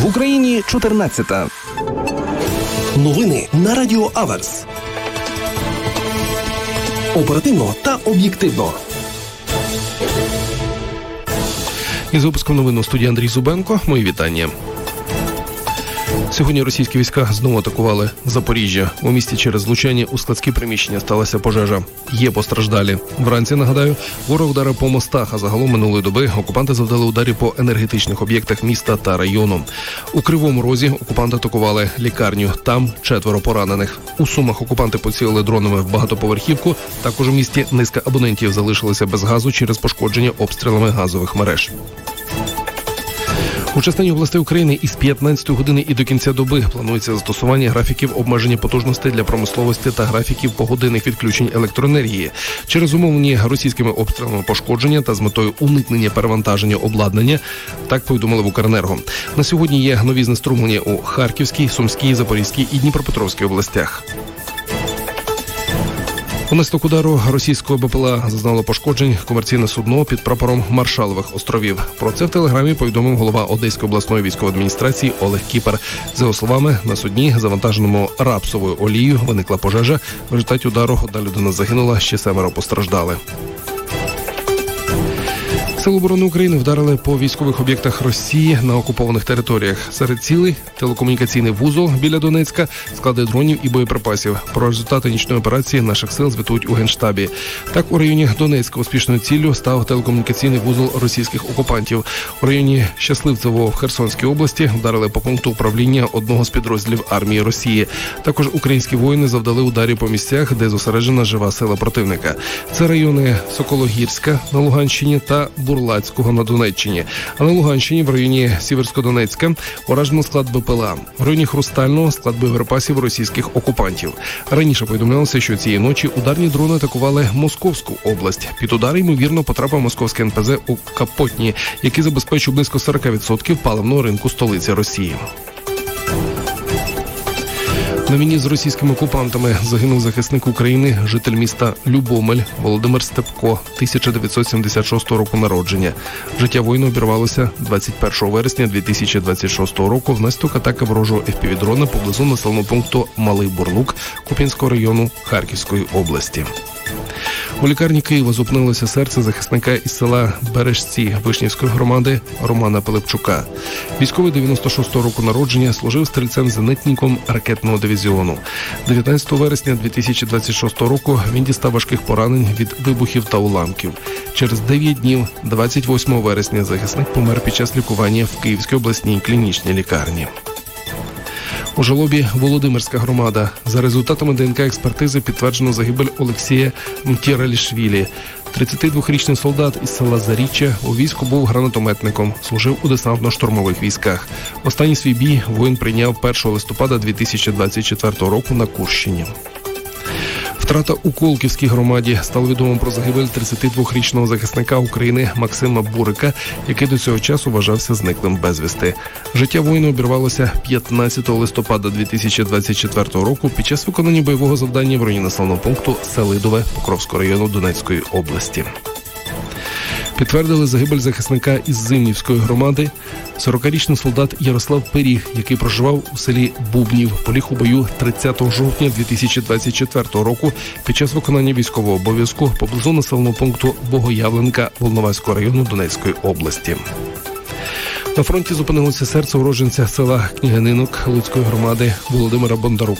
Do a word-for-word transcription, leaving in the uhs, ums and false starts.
В Україні чотирнадцята. Новини на Радіо Аверс. Оперативно та об'єктивно. Із випуском новин у студії Андрій Зубенко. Мої вітання. Сьогодні російські війська знову атакували Запоріжжя. У місті через влучання у складські приміщення сталася пожежа. Є постраждалі. Вранці, нагадаю, ворог вдарив по мостах, а загалом минулої доби окупанти завдали ударів по енергетичних об'єктах міста та району. У Кривому Розі окупанти атакували лікарню. Там четверо поранених. У Сумах окупанти поцілили дронами в багатоповерхівку. Також у місті низка абонентів залишилися без газу через пошкодження обстрілами газових мереж. У частині областей України із п'ятнадцятої години і до кінця доби планується застосування графіків обмеження потужностей для промисловості та графіків погодинних відключень електроенергії. Через умовлені російськими обстрілами пошкодження та з метою уникнення перевантаження обладнання, так повідомили в Укренерго. На сьогодні є нові знеструмлення у Харківській, Сумській, Запорізькій і Дніпропетровській областях. Унаслідок удару російського БПЛА зазнало пошкоджень комерційне судно під прапором Маршалових островів. Про це в телеграмі повідомив голова Одеської обласної військової адміністрації Олег Кіпер. За його словами, на судні, завантаженому рапсовою олією, виникла пожежа. В результаті удару одна людина загинула, ще семеро постраждали. Сили оборони України вдарили по військових об'єктах Росії на окупованих територіях. Серед цілей – телекомунікаційний вузол біля Донецька, склади дронів і боєприпасів. Про результати нічної операції наших сил звітують у Генштабі. Так, у районі Донецька успішною ціллю став телекомунікаційний вузол російських окупантів. У районі Щасливцевого в Херсонській області вдарили по пункту управління одного з підрозділів армії Росії. Також українські воїни завдали ударів по місцях, де зосереджена жива сила противника. Це райони Сокологірська на Луганщині та Бурлацького на Донеччині. А на Луганщині в районі Сіверськодонецька уражено склад БПЛА. В районі Хрустального склад боєприпасів російських окупантів. Раніше повідомлялося, що цієї ночі ударні дрони атакували Московську область. Під удар, ймовірно, потрапив московський ен пе зет у Капотні, який забезпечив близько сорок відсотків паливного ринку столиці Росії. На війні з російськими окупантами загинув захисник України, житель міста Любомель Володимир Степко, тисяча дев'ятсот сімдесят шостого року народження. Життя воїна обірвалося двадцять першого вересня дві тисячі двадцять шостого року внаслідок атаки ворожого еф пі ві-дрона поблизу населеного пункту Малий Бурлук Куп'янського району Харківської області. У лікарні Києва зупинилося серце захисника із села Бережці Вишнівської громади Романа Пилипчука. Військовий дев'яносто шостого року народження служив стрільцем-зенитником ракетного дивізіону. дев'ятнадцятого вересня дві тисячі двадцять шостого року він дістав важких поранень від вибухів та уламків. Через дев'ять днів, двадцять восьмого вересня, захисник помер під час лікування в Київській обласній клінічній лікарні. У жалобі Володимирська громада. За результатами де ен ка експертизи підтверджено загибель Олексія Мтєралішвілі. тридцятидвохрічний солдат із села Заріччя у війську був гранатометником, служив у десантно-штурмових військах. Останній свій бій воїн прийняв першого листопада дві тисячі двадцять четвертого року на Курщині. Втрата у Колківській громаді. Стало відомо про загибель тридцятидвохрічного захисника України Максима Бурика, який до цього часу вважався зниклим безвісти. Життя воїна обірвалося п'ятнадцятого листопада дві тисячі двадцять четвертого року під час виконання бойового завдання в районі населеного пункту Селидове Покровського району Донецької області. Підтвердили загибель захисника із Зимнівської громади. сорокарічний солдат Ярослав Пиріг, який проживав у селі Бубнів, поліг у бою тридцятого жовтня дві тисячі двадцять четвертого року під час виконання військового обов'язку поблизу населеного пункту Богоявленка Волноваського району Донецької області. На фронті зупинилося серце уродженця села Княгининок Луцької громади Володимира Бондарука.